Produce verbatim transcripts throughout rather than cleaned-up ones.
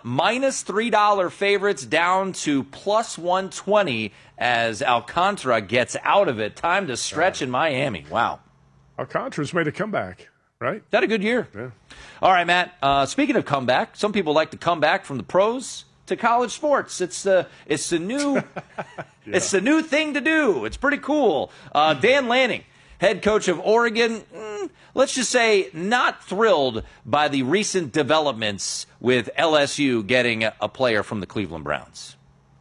minus three dollar favorites down to plus one twenty as Alcantara gets out of it. Time to stretch in Miami. Wow. Alcantara's made a comeback, right? Had a good year. Yeah. All right, Matt. Uh, speaking of comeback, some people like to come back from the pros to college sports. It's the it's the new yeah. it's the new thing to do. It's pretty cool. Uh, Dan Lanning, head coach of Oregon, mm, let's just say not thrilled by the recent developments with L S U getting a player from the Cleveland Browns.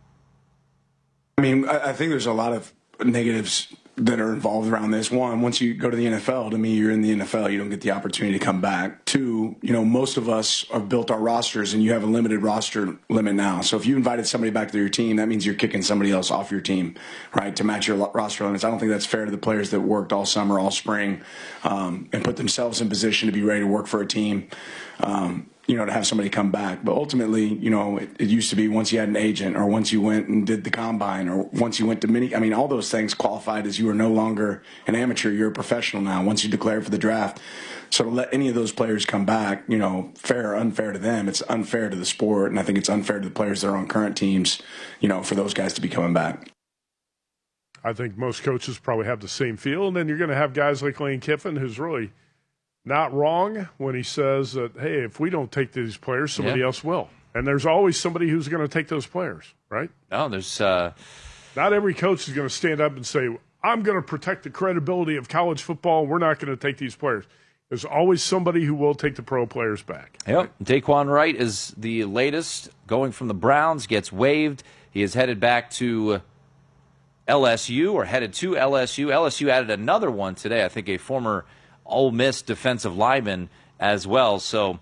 I mean, I think there's a lot of negatives that are involved around this. One, once you go to the N F L, to me, you're in the N F L. You don't get the opportunity to come back. Two, you know, most of us have built our rosters, and you have a limited roster limit now. So if you invited somebody back to your team, that means you're kicking somebody else off your team, right, to match your roster limits. I don't think that's fair to the players that worked all summer, all spring, um, and put themselves in position to be ready to work for a team. Um, you know, to have somebody come back. But ultimately, you know, it, it used to be once you had an agent or once you went and did the combine or once you went to mini, I mean, all those things qualified as you are no longer an amateur, you're a professional now once you declare for the draft. So to let any of those players come back, you know, fair or unfair to them, it's unfair to the sport. And I think it's unfair to the players that are on current teams, you know, for those guys to be coming back. I think most coaches probably have the same feel. And then you're going to have guys like Lane Kiffin, who's really not wrong when he says that, hey, if we don't take these players, somebody yeah. else will. And there's always somebody who's going to take those players, right? No, there's uh... – Not every coach is going to stand up and say, I'm going to protect the credibility of college football. We're not going to take these players. There's always somebody who will take the pro players back. Yep. Right? Daquan Wright is the latest, going from the Browns, gets waived. He is headed back to L S U or headed to L S U. L S U added another one today, I think a former – Ole Miss defensive lineman as well. So,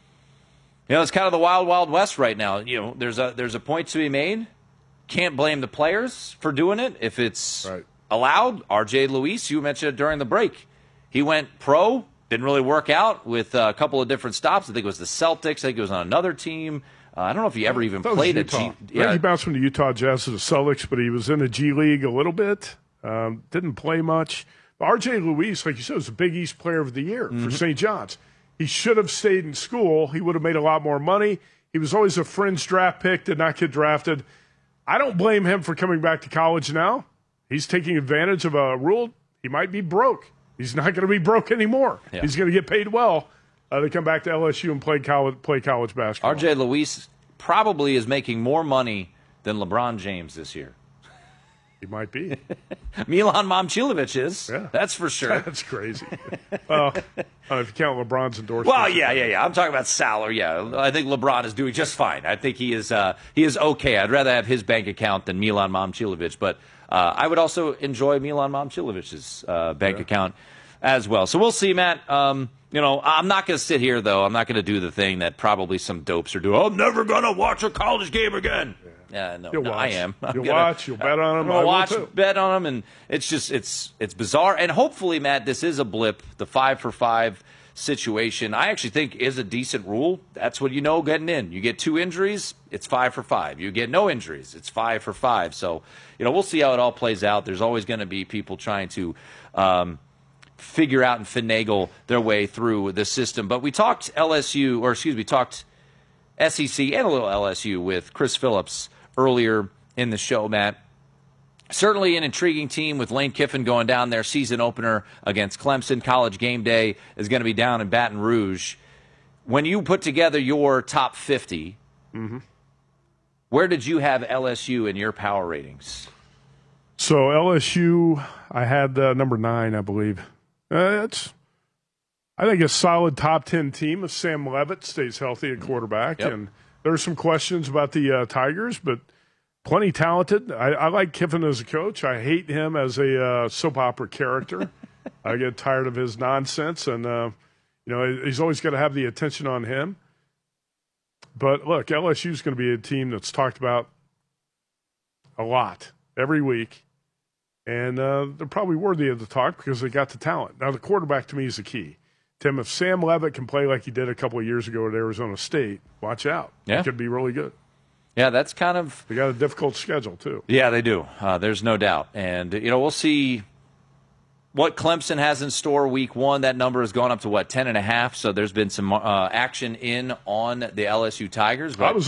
you know, it's kind of the wild, wild west right now. You know, there's a there's a point to be made. Can't blame the players for doing it if it's right. allowed. R J Luis, you mentioned it during the break. He went pro, didn't really work out with a couple of different stops. I think it was the Celtics. I think it was on another team. Uh, I don't know if he ever even played at G. Yeah, he bounced from the Utah Jazz to the Celtics, but he was in the G League a little bit. Um, didn't play much. R J Luis, like you said, was a Big East Player of the Year mm-hmm. for Saint John's. He should have stayed in school. He would have made a lot more money. He was always a fringe draft pick, did not get drafted. I don't blame him for coming back to college now. He's taking advantage of a rule. He might be broke. He's not going to be broke anymore. Yeah. He's going to get paid well uh, to come back to L S U and play college, play college basketball. R J Luis probably is making more money than LeBron James this year. He might be. Milan Momcilovic is. Yeah. That's for sure. That's crazy. Well, uh, if you count LeBron's endorsement. Well, yeah, yeah, yeah. I'm talking about salary. Yeah, I think LeBron is doing just fine. I think he is. Uh, he is okay. I'd rather have his bank account than Milan Momcilovic, but uh, I would also enjoy Milan Momcilovic's uh, bank yeah. account as well. So we'll see, Matt. Um, you know, I'm not going to sit here though. I'm not going to do the thing that probably some dopes are doing. I'm never going to watch a college game again. Yeah. Yeah, no, you'll no watch. I am. I'm you'll gonna, watch. You'll bet on them. I'll watch, bet on them, and it's just it's it's bizarre. And hopefully, Matt, this is a blip. The five for five situation, I actually think, is a decent rule. That's what you know getting in. You get two injuries, it's five for five. You get no injuries, it's five for five. So, you know, we'll see how it all plays out. There's always going to be people trying to um, figure out and finagle their way through the system. But we talked L S U, or excuse me, talked S E C and a little L S U with Chris Phillips earlier in the show, Matt. Certainly an intriguing team with Lane Kiffin going down there. Season opener against Clemson. College game day is going to be down in Baton Rouge. When you put together your top fifty, mm-hmm. where did you have L S U in your power ratings? So L S U, I had uh, number nine, I believe. Uh, it's, I think, a solid top ten team if Sam Leavitt stays healthy at quarterback. Yep. And there's some questions about the uh, Tigers, but plenty talented. I, I like Kiffin as a coach. I hate him as a uh, soap opera character. I get tired of his nonsense, and uh, you know he's always got to have the attention on him. But look, L S U is going to be a team that's talked about a lot every week, and uh, they're probably worthy of the talk because they got the talent. Now, the quarterback to me is the key. Tim, if Sam Leavitt can play like he did a couple of years ago at Arizona State, watch out. Yeah. It could be really good. Yeah, that's kind of... They got a difficult schedule, too. Yeah, they do. Uh, there's no doubt. And, you know, we'll see what Clemson has in store week one. That number has gone up to, what, ten and a half? So there's been some uh, action in on the L S U Tigers. But I was